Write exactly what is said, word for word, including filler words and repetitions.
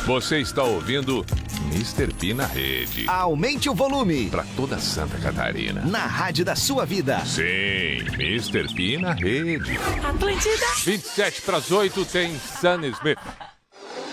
Você está ouvindo mister P na rede. Aumente o volume. Para toda Santa Catarina. Na rádio da sua vida. Sim, mister P na rede. Atlântida. vinte e sete para as oito tem Sam Smith.